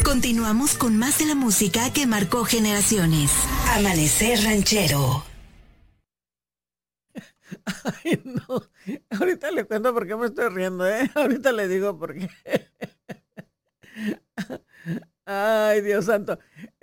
Continuamos con más de la música que marcó generaciones. Amanecer Ranchero. Ay, no. Ahorita le cuento por qué me estoy riendo, ¿eh? Ahorita le digo por qué. Ay, Dios santo.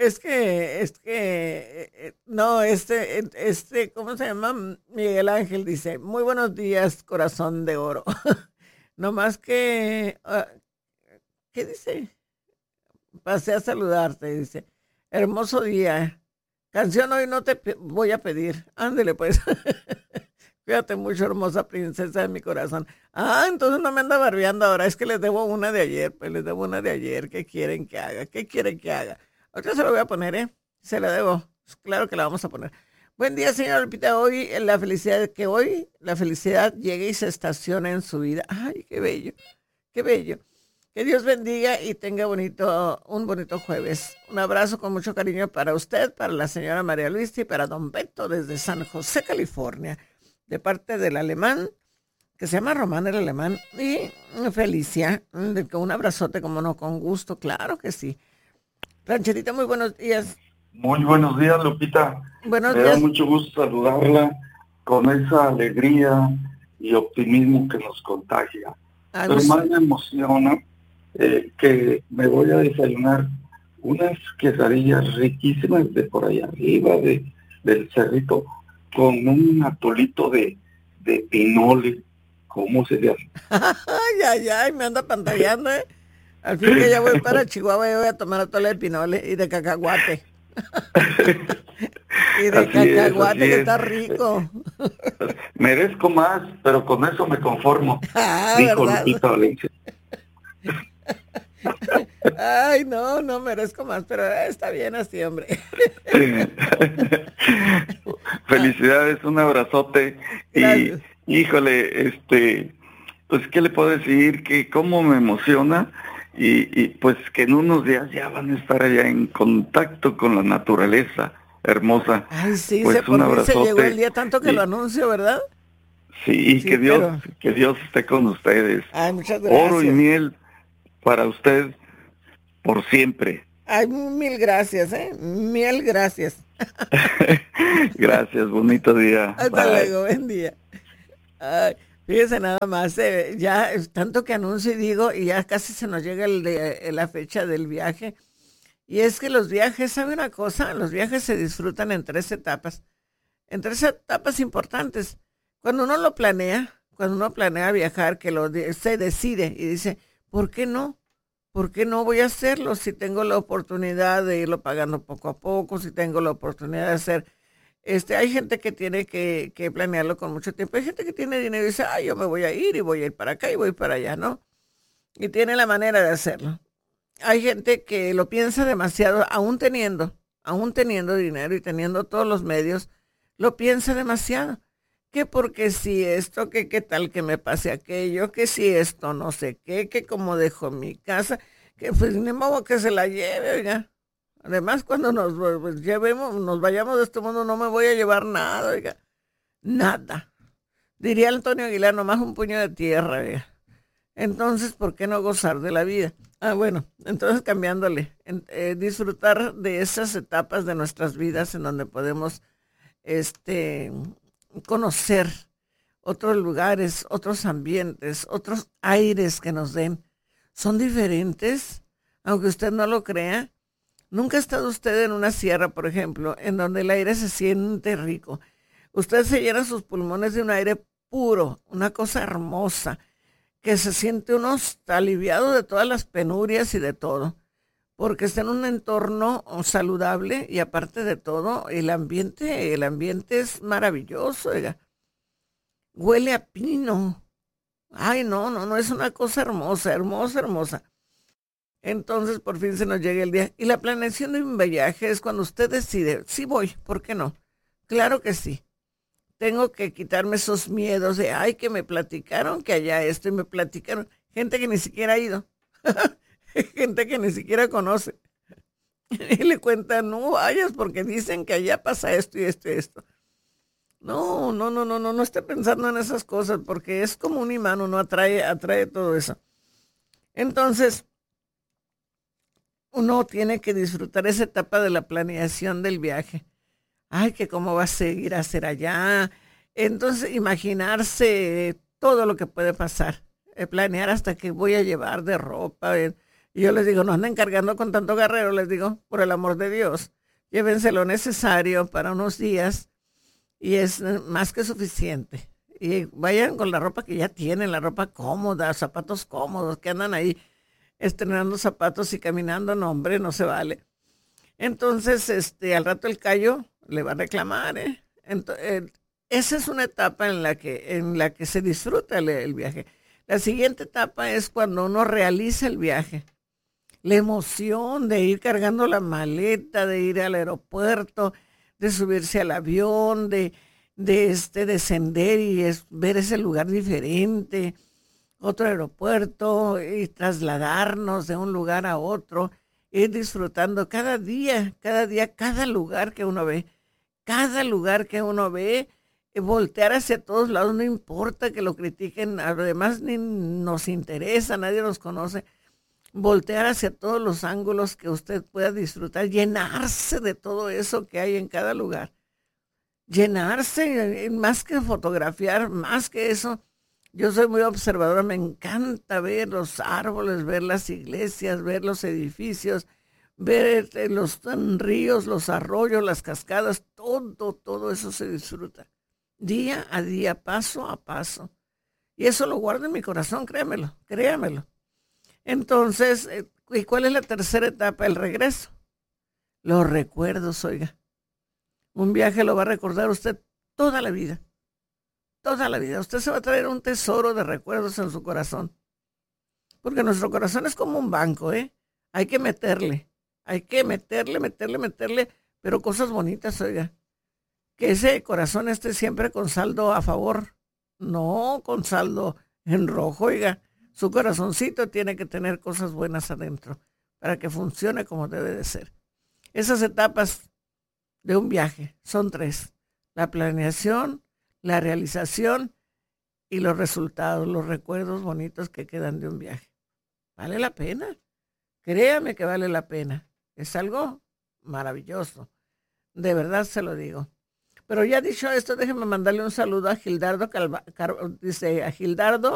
No, ¿cómo se llama? Miguel Ángel dice, muy buenos días, corazón de oro. No más que, ¿qué dice? Pasé a saludarte, dice. Hermoso día. Canción hoy no te voy a pedir. Ándele pues. Cuídate mucho, hermosa princesa de mi corazón. Ah, entonces no me anda barbeando ahora. Es que les debo una de ayer. Pues les debo una de ayer. ¿Qué quieren que haga? ¿Qué quieren que haga? Ahorita se lo voy a poner, ¿eh? Se la debo. Pues claro que la vamos a poner. Buen día, señora Lupita. Hoy la felicidad llegue y se estacione en su vida. Ay, qué bello. Qué bello. Que Dios bendiga y tenga un bonito jueves. Un abrazo con mucho cariño para usted, para la señora María Luisa y para don Beto desde San José, California, de parte del alemán, que se llama Román el alemán, y Felicia, con un abrazote, como no, con gusto, claro que sí. Rancherita, muy buenos días. Muy buenos días, Lupita. Buenos Me da días. mucho gusto saludarla con esa alegría y optimismo que nos contagia. Ay, Pero más me emociona que me voy a desayunar unas quesadillas riquísimas de por allá arriba del cerrito con un atolito de pinole. ¿Cómo se llama? Ay, me anda pantallando, ¿eh? Al fin que ya voy para Chihuahua y voy a tomar atole de pinole y de cacahuate. Y de cacahuate que está rico. Merezco más, pero con eso me conformo, dijo ¿verdad? Lupita Valencia. Ay, no merezco más, pero está bien así, hombre. Felicidades, un abrazote. Gracias. Y híjole, pues qué le puedo decir, que cómo me emociona y pues que en unos días ya van a estar allá en contacto con la naturaleza hermosa. Ay, sí, pues un abrazote. Se llegó el día tanto que lo anuncio, ¿verdad? Sí, que Dios esté con ustedes. Ay, muchas gracias. Oro y miel para usted por siempre. Ay, mil gracias, mil gracias. Gracias, bonito día. Hasta luego, buen día. Ay, fíjese nada más, ya tanto que anuncio y digo, y ya casi se nos llega la fecha del viaje. Y es que los viajes, ¿sabe una cosa? Los viajes se disfrutan en tres etapas importantes. Cuando uno planea viajar, se decide y dice, ¿por qué no? ¿Por qué no voy a hacerlo si tengo la oportunidad de irlo pagando poco a poco, si tengo la oportunidad de hacer? Hay gente que tiene que planearlo con mucho tiempo. Hay gente que tiene dinero y dice, yo me voy a ir para acá y voy para allá, ¿no? Y tiene la manera de hacerlo. Hay gente que lo piensa demasiado, aún teniendo dinero y teniendo todos los medios, lo piensa demasiado. Que porque si esto, que qué tal que me pase aquello, que si esto no sé qué, que como dejo mi casa, que pues ni modo que se la lleve, oiga. Además, cuando nos vayamos de este mundo, no me voy a llevar nada, oiga. Nada. Diría Antonio Aguilar, nomás un puño de tierra, oiga. Entonces, ¿por qué no gozar de la vida? Bueno, entonces cambiándole, disfrutar de esas etapas de nuestras vidas en donde podemos, conocer otros lugares, otros ambientes, otros aires que nos den. Son diferentes, aunque usted no lo crea. Nunca ha estado usted en una sierra, por ejemplo, en donde el aire se siente rico. Usted se llena sus pulmones de un aire puro, una cosa hermosa, que se siente uno aliviado de todas las penurias y de todo, porque está en un entorno saludable y aparte de todo, el ambiente es maravilloso, oiga. Huele a pino. Ay, no, es una cosa hermosa, hermosa, hermosa. Entonces, por fin se nos llega el día. Y la planeación de un viaje es cuando usted decide, sí voy, ¿por qué no? Claro que sí. Tengo que quitarme esos miedos de, que me platicaron que allá esto y me platicaron. Gente que ni siquiera ha ido. Gente que ni siquiera conoce. Y le cuentan, no vayas porque dicen que allá pasa esto y esto y esto. No esté pensando en esas cosas porque es como un imán, uno atrae todo eso. Entonces, uno tiene que disfrutar esa etapa de la planeación del viaje. Ay, que cómo va a seguir a ser allá. Entonces, imaginarse todo lo que puede pasar. Planear hasta que voy a llevar de ropa. Y yo les digo, no anden cargando con tanto guerrero, les digo, por el amor de Dios. Llévense lo necesario para unos días y es más que suficiente. Y vayan con la ropa que ya tienen, la ropa cómoda, zapatos cómodos, que andan ahí estrenando zapatos y caminando, no, hombre, no se vale. Entonces, al rato el callo le va a reclamar, ¿eh? Esa es una etapa en la que se disfruta el viaje. La siguiente etapa es cuando uno realiza el viaje. La emoción de ir cargando la maleta, de ir al aeropuerto, de subirse al avión, de descender y ver ese lugar diferente, otro aeropuerto y trasladarnos de un lugar a otro, ir disfrutando cada día, cada lugar que uno ve, voltear hacia todos lados, no importa que lo critiquen, además ni nos interesa, nadie nos conoce, voltear hacia todos los ángulos que usted pueda disfrutar, llenarse de todo eso que hay en cada lugar. Llenarse, más que fotografiar, más que eso. Yo soy muy observadora, me encanta ver los árboles, ver las iglesias, ver los edificios, ver los ríos, los arroyos, las cascadas, todo eso se disfruta. Día a día, paso a paso. Y eso lo guardo en mi corazón, créamelo. Entonces, ¿y cuál es la tercera etapa? El regreso. Los recuerdos, oiga. Un viaje lo va a recordar usted toda la vida. Toda la vida. Usted se va a traer un tesoro de recuerdos en su corazón. Porque nuestro corazón es como un banco, ¿eh? Hay que meterle, pero cosas bonitas, oiga. Que ese corazón esté siempre con saldo a favor, no con saldo en rojo, oiga. Su corazoncito tiene que tener cosas buenas adentro para que funcione como debe de ser. Esas etapas de un viaje son 3. La planeación, la realización y los resultados, los recuerdos bonitos que quedan de un viaje. ¿Vale la pena? Créame que vale la pena. Es algo maravilloso. De verdad se lo digo. Pero ya dicho esto, déjeme mandarle un saludo a Gildardo dice a Gildardo